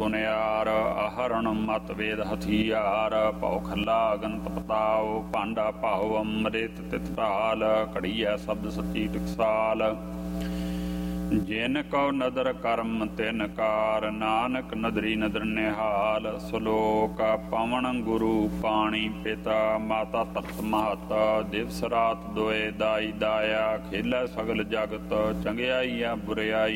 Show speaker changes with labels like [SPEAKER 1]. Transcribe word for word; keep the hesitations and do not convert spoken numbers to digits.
[SPEAKER 1] ਸੁਨਿਆਰ ਆਹਰਣ ਮਤ ਵੇਦ ਹਥਿਆਰ ਭਉ ਖੱਲਾ ਗੰਤ ਪਤਾਉ ਭਾਂਡਾ ਭਾਉ ਅੰਮ੍ਰਿਤ ਤਿਤ ਢਾਲ ਘੜੀਐ ਸ਼ਬਦ ਸੱਚੀ ਟਕਸਾਲ ਜਿਨ ਕਉ ਨਦਰ ਕਰਮ ਤਿਨ ਕਾਰ ਨਾਨਕ ਨਦਰੀ ਨਦਰ ਨਿਹਾਲ ਸਲੋਕ ਪਵਨ ਗੁਰੂ ਪਾਣੀ ਪਿਤਾ ਮਾਤਾ ਤਖਤ ਮਹਤ ਦਿਵਸ ਰਾਤ ਦੋਏ ਦਾਈ ਦਾਇਆ ਖੇਲੇ ਸਗਲ ਜਗਤ ਚੰਗਿਆਈਆ ਬੁਰਿਆਈ